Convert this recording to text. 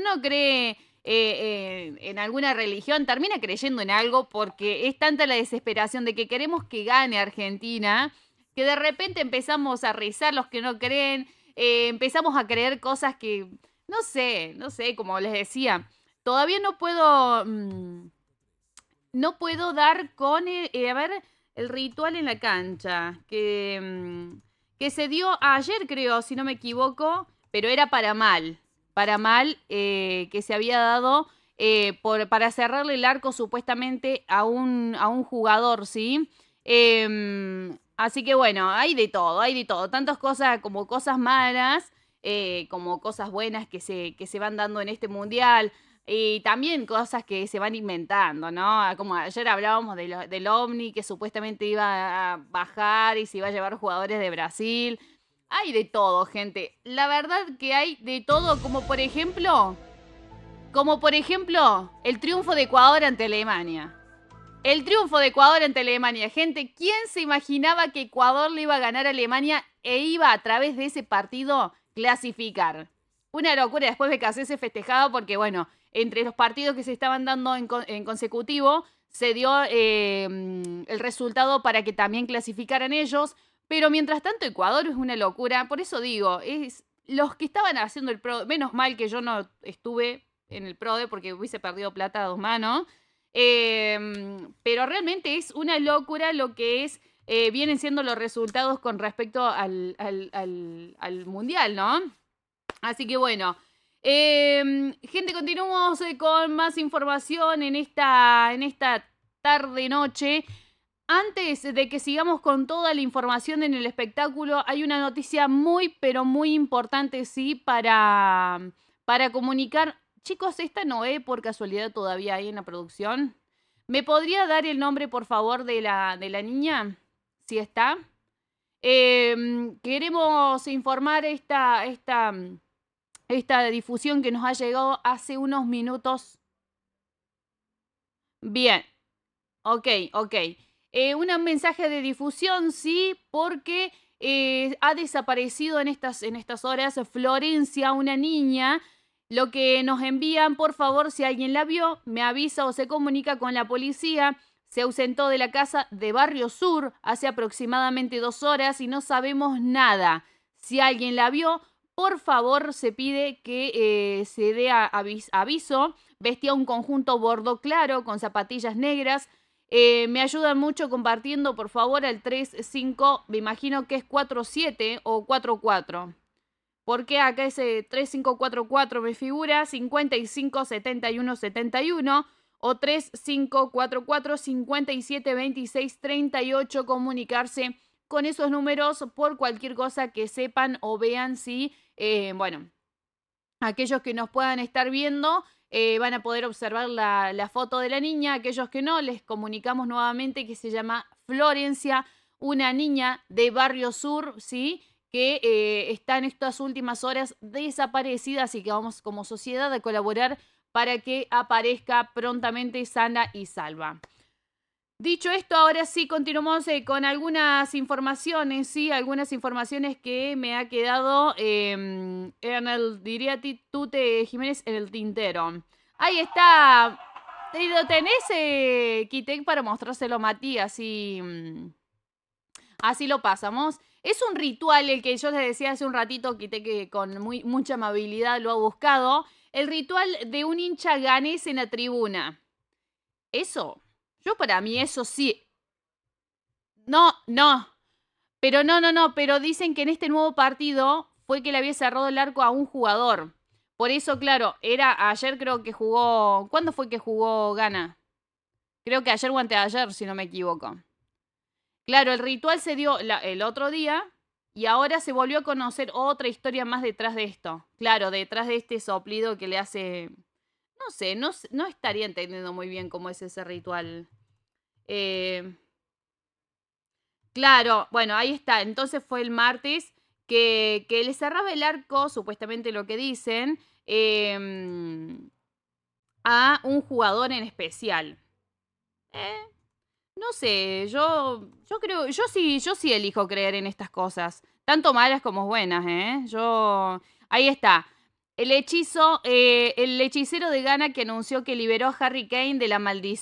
uno cree en alguna religión, termina creyendo en algo porque es tanta la desesperación de que queremos que gane Argentina, que de repente empezamos a rezar los que no creen, empezamos a creer cosas que, no sé, como les decía, todavía no puedo, no puedo dar con, a ver, el ritual en la cancha, que se dio ayer, creo, si no me equivoco, pero era para mal, que se había dado para cerrarle el arco supuestamente a un jugador, ¿sí? Así que bueno, hay de todo, tantas cosas como cosas malas, como cosas buenas que se van dando en este mundial. Y también cosas que se van inventando, ¿no? Como ayer hablábamos del OVNI que supuestamente iba a bajar y se iba a llevar jugadores de Brasil. Hay de todo, gente. La verdad que hay de todo, como por ejemplo, el triunfo de Ecuador ante Alemania. El triunfo de Ecuador ante Alemania. Gente, ¿quién se imaginaba que Ecuador le iba a ganar a Alemania e iba a través de ese partido clasificar? Una locura después de que se festejaba porque, bueno, entre los partidos que se estaban dando en consecutivo, se dio el resultado para que también clasificaran ellos. Pero mientras tanto, Ecuador es una locura. Por eso digo, es los que estaban haciendo el PRODE, menos mal que yo no estuve en el PRODE porque hubiese perdido plata a dos manos. Pero realmente es una locura lo que es, vienen siendo los resultados con respecto al mundial, ¿no? Así que bueno. Gente, continuamos con más información en esta tarde-noche. Antes de que sigamos con toda la información en el espectáculo, hay una noticia muy, pero muy importante, sí, para comunicar. Chicos, ¿esta Noé por casualidad todavía hay en la producción? ¿Me podría dar el nombre, por favor, de la niña? Si está. Queremos informar esta difusión que nos ha llegado hace unos minutos. Bien, ok, ok. Un mensaje de difusión, sí, porque ha desaparecido en estas horas Florencia, una niña. Lo que nos envían, por favor, si alguien la vio, me avisa o se comunica con la policía. Se ausentó de la casa de Barrio Sur hace aproximadamente 2 horas y no sabemos nada. Si alguien la vio, por favor, se pide que se dé aviso. Vestía un conjunto bordo claro con zapatillas negras. Me ayudan mucho compartiendo, por favor, al 35, me imagino que es 47 o 44. Porque acá ese 3544 me figura 55 71 71 o 3544 57 26 38. Comunicarse con esos números por cualquier cosa que sepan o vean si, bueno, aquellos que nos puedan estar viendo van a poder observar la foto de la niña. Aquellos que no, les comunicamos nuevamente que se llama Florencia, una niña de Barrio Sur, ¿sí? Que está en estas últimas horas desaparecida, así que vamos como sociedad a colaborar para que aparezca prontamente sana y salva. Dicho esto, ahora sí continuamos con algunas informaciones, sí, algunas informaciones que me ha quedado en el, diría Tute Jiménez, en el tintero. Ahí está. ¿Lo tenés, Kitek, para mostrárselo a Mati? Así, así lo pasamos. Es un ritual el que yo les decía hace un ratito, Kitek, que con mucha amabilidad lo ha buscado. El ritual de un hincha ganés en la tribuna. Eso. Yo para mí eso sí. No, no. Pero no. Pero dicen que en este nuevo partido fue que le había cerrado el arco a un jugador. Por eso, claro, era ayer creo que jugó. ¿Cuándo fue que jugó Gana? Creo que ayer o anteayer, si no me equivoco. Claro, el ritual se dio el otro día y ahora se volvió a conocer otra historia más detrás de esto. Claro, detrás de este soplido que le hace. No sé, no estaría entendiendo muy bien cómo es ese ritual. Eh, Claro, bueno, ahí está. Entonces fue el martes que le cerraba el arco, supuestamente lo que dicen, a un jugador en especial. Eh, no sé, yo creo, yo sí elijo creer en estas cosas, tanto malas como buenas, ¿eh? Ahí está. el hechicero de Ghana que anunció que liberó a Harry Kane de la maldición